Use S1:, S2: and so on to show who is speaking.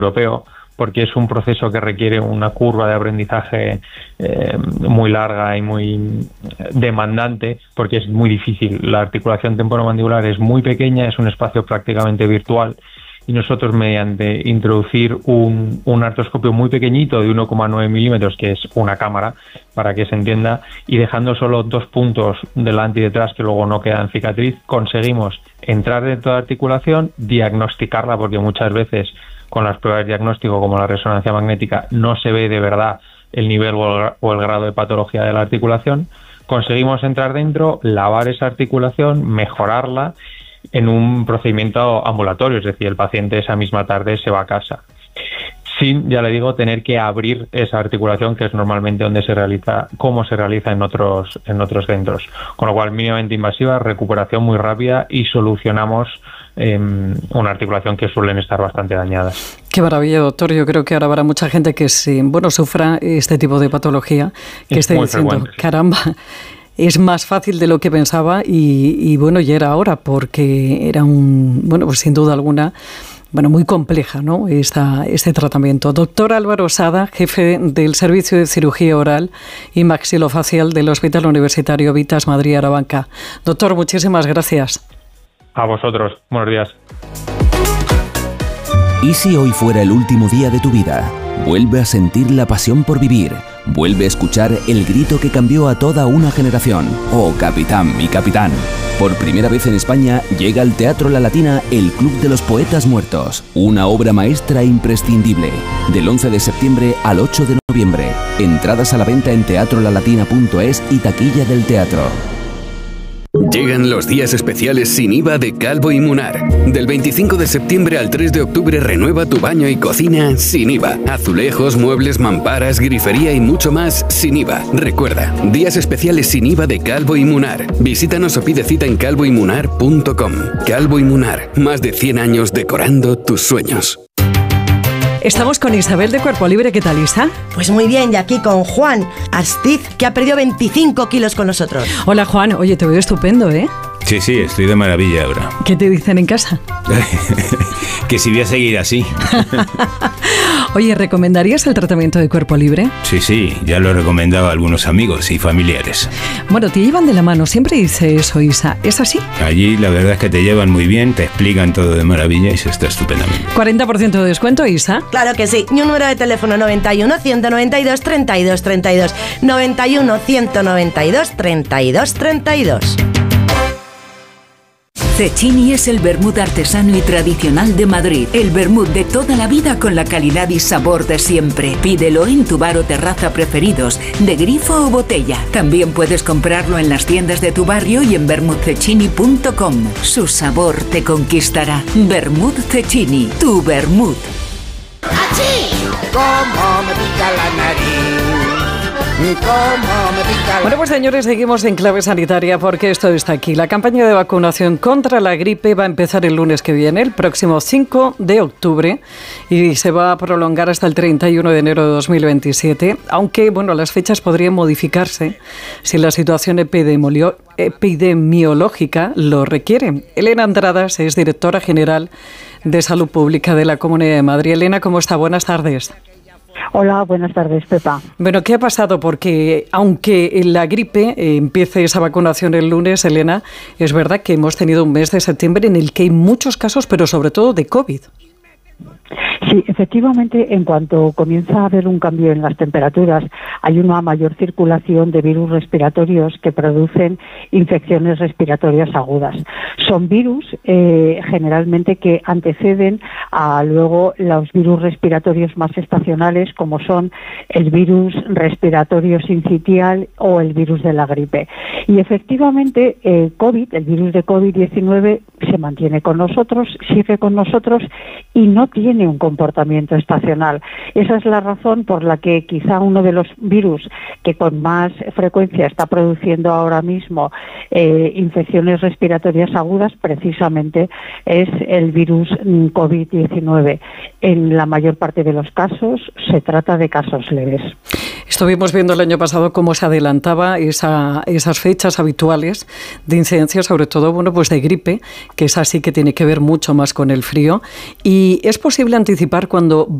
S1: europeo, porque es un proceso que requiere una curva de aprendizaje muy larga y muy demandante, porque es muy difícil. La articulación temporomandibular es muy pequeña, es un espacio prácticamente virtual, y nosotros, mediante introducir un artroscopio muy pequeñito de 1,9 milímetros, que es una cámara, para que se entienda, y dejando solo 2 puntos delante y detrás que luego no quedan cicatriz, conseguimos entrar dentro de la articulación, diagnosticarla, porque muchas veces con las pruebas de diagnóstico como la resonancia magnética no se ve de verdad el nivel o el grado de patología de la articulación. Conseguimos entrar dentro, lavar esa articulación, mejorarla en un procedimiento ambulatorio, es decir, el paciente esa misma tarde se va a casa, sin, ya le digo, tener que abrir esa articulación, que es normalmente donde se realiza, como se realiza en otros centros. Con lo cual, mínimamente invasiva, recuperación muy rápida y solucionamos una articulación que suelen estar bastante dañadas.
S2: Qué maravilla, doctor. Yo creo que ahora habrá mucha gente que sufra este tipo de patología, que esté diciendo, frecuente. Caramba, es más fácil de lo que pensaba y ya era ahora, porque era pues sin duda alguna, muy compleja, ¿no? Este tratamiento. Doctor Álvaro Sada, jefe del Servicio de Cirugía Oral y Maxilofacial del Hospital Universitario Vitas Madrid Arabanca. Doctor, muchísimas gracias.
S1: A vosotros. Buenos días.
S3: ¿Y si hoy fuera el último día de tu vida? Vuelve a sentir la pasión por vivir. Vuelve a escuchar el grito que cambió a toda una generación. ¡Oh, capitán, mi capitán! Por primera vez en España llega al Teatro La Latina el Club de los Poetas Muertos. Una obra maestra imprescindible. Del 11 de septiembre al 8 de noviembre. Entradas a la venta en teatrolalatina.es y taquilla del teatro.
S4: Llegan los días especiales sin IVA de Calvo y Munar. Del 25 de septiembre al 3 de octubre renueva tu baño y cocina sin IVA. Azulejos, muebles, mamparas, grifería y mucho más sin IVA. Recuerda, días especiales sin IVA de Calvo y Munar. Visítanos o pide cita en calvoymunar.com. Calvo y Munar, más de 100 años decorando tus sueños.
S2: Estamos con Isabel de Cuerpo Libre. ¿Qué tal, Isa?
S5: Pues muy bien, y aquí con Juan Astiz, que ha perdido 25 kilos con nosotros.
S2: Hola, Juan. Oye, te veo estupendo, ¿eh?
S6: Sí, estoy de maravilla ahora.
S2: ¿Qué te dicen en casa?
S6: Que si voy a seguir así.
S2: Oye, ¿recomendarías el tratamiento de Cuerpo Libre?
S6: Sí, ya lo he recomendado a algunos amigos y familiares.
S2: Bueno, te llevan de la mano, siempre dice eso, Isa. ¿Es así?
S6: Allí la verdad es que te llevan muy bien, te explican todo de maravilla y se está estupendamente.
S2: 40% de descuento, Isa.
S5: Claro que sí. Y un número de teléfono 91 192 32 32. 91 192 32 32.
S7: Cecchini es el vermut artesano y tradicional de Madrid. El vermut de toda la vida con la calidad y sabor de siempre. Pídelo en tu bar o terraza preferidos, de grifo o botella. También puedes comprarlo en las tiendas de tu barrio y en vermutcecchini.com. Su sabor te conquistará. Vermut Cecchini, tu vermut.
S8: ¡Achí! ¿Cómo me pica la nariz?
S2: Bueno, pues señores, seguimos en clave sanitaria porque esto está aquí. La campaña de vacunación contra la gripe va a empezar el lunes que viene, el próximo 5 de octubre, y se va a prolongar hasta el 31 de enero de 2027, aunque, las fechas podrían modificarse si la situación epidemiológica lo requiere. Elena Andradas es directora general de Salud Pública de la Comunidad de Madrid. Elena, ¿cómo está? Buenas tardes.
S9: Hola, buenas tardes, Pepa.
S2: Bueno, ¿qué ha pasado? Porque aunque en la gripe empiece esa vacunación el lunes, Elena, es verdad que hemos tenido un mes de septiembre en el que hay muchos casos, pero sobre todo de COVID.
S9: Sí, efectivamente, en cuanto comienza a haber un cambio en las temperaturas, hay una mayor circulación de virus respiratorios que producen infecciones respiratorias agudas. Son virus generalmente que anteceden a luego los virus respiratorios más estacionales, como son el virus respiratorio sincitial o el virus de la gripe. Y efectivamente, el virus de COVID-19 se mantiene con nosotros, sigue con nosotros y no tiene un comportamiento estacional. Esa es la razón por la que quizá uno de los virus que con más frecuencia está produciendo ahora mismo infecciones respiratorias agudas precisamente es el virus COVID-19. En la mayor parte de los casos se trata de casos leves.
S2: Estuvimos viendo el año pasado cómo se adelantaba esas fechas habituales de incidencia, sobre todo, bueno, pues de gripe, que es así que tiene que ver mucho más con el frío. Y es posible anticipar cuando